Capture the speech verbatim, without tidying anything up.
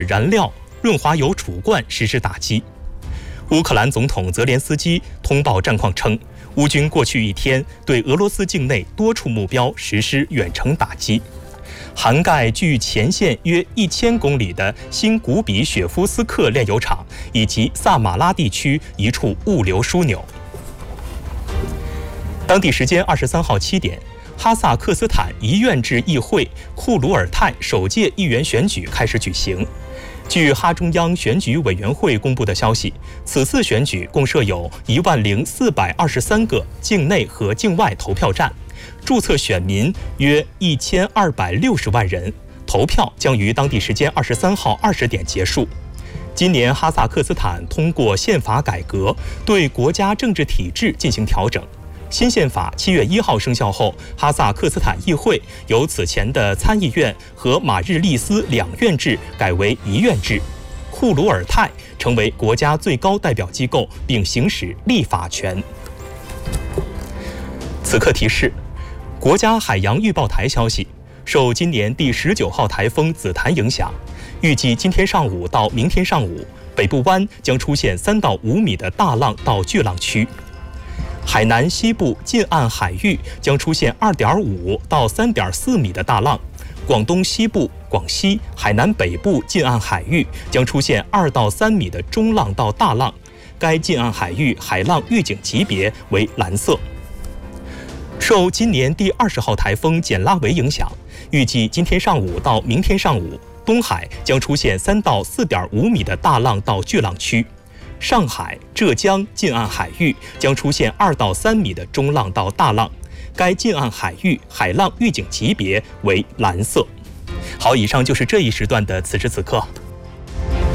燃料、润滑油储罐实施打击。乌克兰总统泽连斯基通报战况称，乌军过去一天对俄罗斯境内多处目标实施远程打击，涵盖距前线约一千公里的新古比雪夫斯克炼油厂以及萨马拉地区一处物流枢纽。当地时间二十三号七点，哈萨克斯坦一院制议会库鲁尔泰首届议员选举开始举行。据哈中央选举委员会公布的消息，此次选举共设有一万零四百二十三个境内和境外投票站，注册选民约一千二百六十万人，投票将于当地时间二十三号二十点结束。今年哈萨克斯坦通过宪法改革，对国家政治体制进行调整。新宪法七月一号生效后，哈萨克斯坦议会由此前的参议院和马日利斯两院制改为一院制，库鲁尔泰成为国家最高代表机构，并行使立法权。此刻提示：国家海洋预报台消息，受今年第十九号台风紫檀影响，预计今天上午到明天上午，北部湾将出现三到五米的大浪到巨浪区。海南西部近岸海域将出现二点五到三点四米的大浪，广东西部、广西、海南北部近岸海域将出现二到三米的中浪到大浪，该近岸海域海浪预警级别为蓝色。受今年第二十号台风简拉维影响，预计今天上午到明天上午，东海将出现三到四点五米的大浪到巨浪区。上海、浙江近岸海域将出现二到三米的中浪到大浪，该近岸海域海浪预警级别为蓝色。好，以上就是这一时段的此时此刻。